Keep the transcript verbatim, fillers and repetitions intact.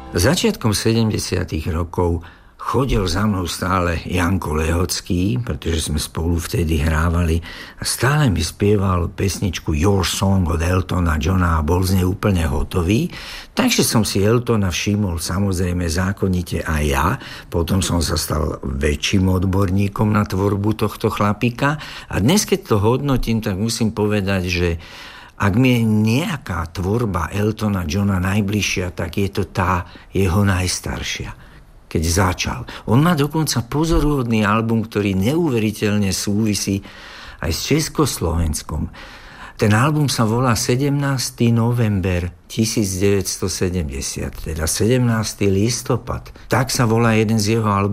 Začiatkom sedemdesiatych rokov chodil za mnou stále Janko Lehocký, pretože sme spolu vtedy hrávali a stále mi spieval pesničku Your Song od Eltona Johna a bol z nej úplne hotový. Takže som si Eltona všimol samozrejme zákonite aj ja. Potom som sa stal väčším odborníkom na tvorbu tohto chlapíka a dnes, keď to hodnotím, tak musím povedať, že ak mi je nejaká tvorba Eltona Johna najbližšia, tak je to tá jeho najstaršia, keď začal. On má dokonca pozoruhodný album, ktorý neuveriteľne súvisí aj s Československom. Ten album sa volá sedemnásteho november tisícdeväťstosedemdesiat, teda sedemnásteho listopad. Tak sa volá jeden z jeho albumov.